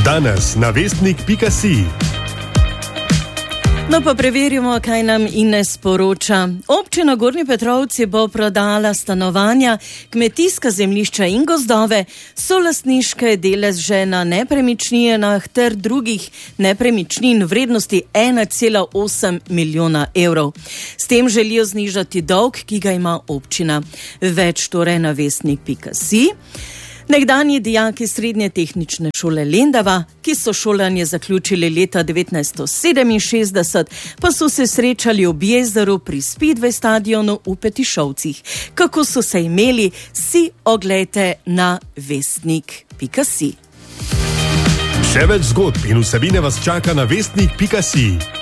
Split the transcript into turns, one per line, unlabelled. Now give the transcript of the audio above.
Danes na vestnik.si.
No pa preverimo, kaj nam Ines sporoča. Občina Gornji Petrovci bo prodala stanovanja, kmetijska zemljišča in gozdove, solastniške deleže na nepremičninah ter drugih nepremičnin vrednosti 1,8 milijona evrov. S tem želijo znižati dolg, ki ga ima občina. Več torej na vestnik.si. Nekdanji dijaki Srednje tehnične šole Lendava, ki so šolanje zaključili leta 1967, pa so se srečali ob jezeru pri Speedway stadionu v Petišovcih. Kako so se imeli, si oglejte na vestnik.si.
Še več zgodb in vsebine vas čaka na vestnik.si.